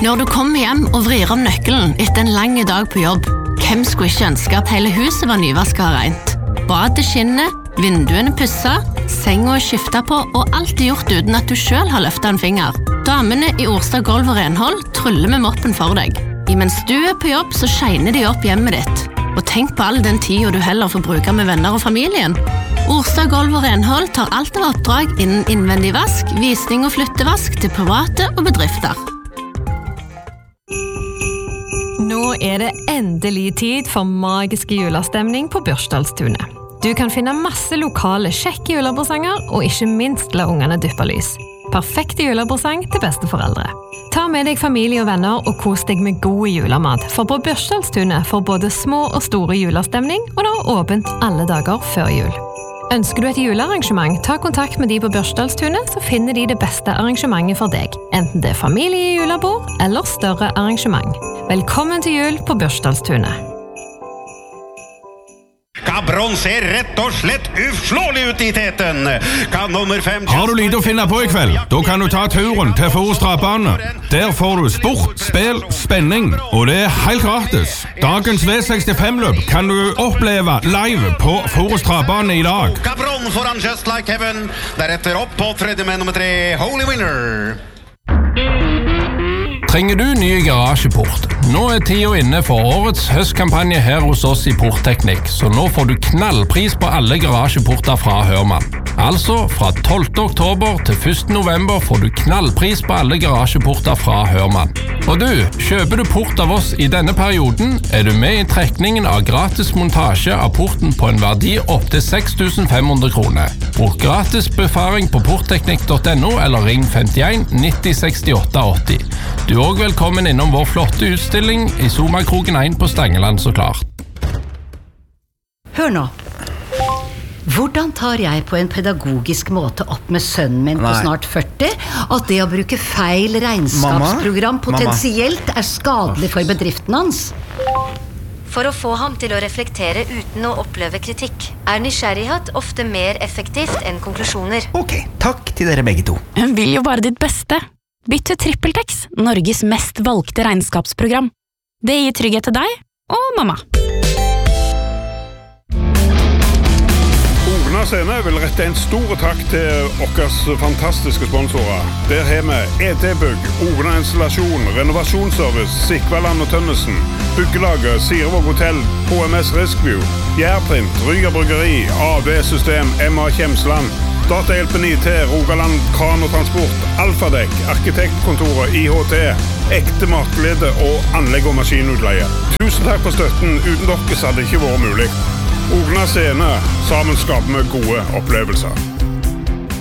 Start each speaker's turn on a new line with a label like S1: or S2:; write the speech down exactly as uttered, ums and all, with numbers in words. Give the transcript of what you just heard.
S1: Når du kommer hjem og vrir om nøkkelen etter en lang dag på jobb, hvem skulle ikke ønske at hele huset var nyvasket og rent? Badet skinner, vinduene pusset, senga er skiftet på, og alt er gjort uten at du selv har løftet en finger. Damene i Orstad Golv og Renhold tryller med moppen for deg. Imens du er på jobb, så skjeiner de opp hjemmet ditt. Og tenk på all den tida du heller får bruke med venner og familien. Orstad Golv og Renhold tar alt av oppdrag innen innvendig vask, visning og flyttevask til private og bedrifter.
S2: Nå er det endelig tid for magiske julestemning på Børsdalstunet. Du kan finne masse lokale kjekke juleborsanger, og ikke minst la ungene dyppe lys. Perfekte julebordsang til besteforeldre. Ta med deg familie og venner og kos deg med god julemat, for på Børsdalstunet får både små og store julestemning, og det er åpent alle dager før jul. Ønsker du et julearrangement, ta kontakt med de på Børsdalstunet, så finner de det beste arrangementet for deg. Enten det er familie i julebord eller større arrangement. Velkommen til jul på Børsdalstunet.
S3: Cabron ser rett og slett uslåelig ut i teten. Kan nummer fem...
S4: Har du lite å finne på i kveld? Da kan du ta turen til Forus Travbane. Der får du sport, spill, spenning, og det er helt gratis. Dagens V sekstifem-løp kan du oppleve live på Forus Travbane i dag.
S3: Cabron foran Just Like Heaven. Deretter opp på tredje med nummer tre, Holy Winner.
S5: Trenger du ny garasjeport? Nå er tida inne for årets høstkampanje her hos oss i Portteknikk, så nå får du knallpris på alle garasjeporter fra Hørmann. Altså, fra tolvte oktober til første november får du knallpris på alle garasjeporter fra Hørmann. Og du, kjøper du port av oss i denne perioden, er du med i trekningen av gratis montasje av porten på en verdi opp til seks tusen fem hundre kroner. Bruk gratis befaring på portteknikk punktum no eller ring femtien nitti sekstiåtte åtti. Du er også velkommen innom vår flotte utstilling i Somakroken én på Stangeland, så klart.
S6: Hør nå. Hvordan tar jeg på en pedagogisk måte opp med sønnen min på
S7: Nei.
S6: snart førti at det å bruke feil regnskapsprogram
S7: Mamma?
S6: potensielt er skadelig for bedriften hans?
S8: For å få ham til å reflektere uten å oppleve kritikk, er nysgjerrighet ofte mer effektivt enn konklusjoner.
S7: Ok, takk til dere begge to.
S9: Hun vil jo bare ditt beste. Bytt til TrippelTex, Norges mest valgte regnskapsprogram. Det gir trygghet til deg og mamma.
S10: Ogna Scene vil rette en stor takk til okkers fantastiske sponsorer. Der har vi E D-bygg, Ogna Installasjon, Renovasjonsservice, Sikvaland og Tønnesen, Byggelaget, Sirevåg Hotel, H M S Riskview, Gjærprint, Ryger Bryggeri, A V-system, M A Kjemsland, Datahjelpen I T, Rogaland Kran og Transport, Alfadek, Arkitektkontoret I H T, Ekte Matglede og Anlegg og Maskinutleie. Tusen takk for støtten, uten dere så hadde det ikke vært mulig. Ogna Scene, sammen skaper vi gode opplevelser.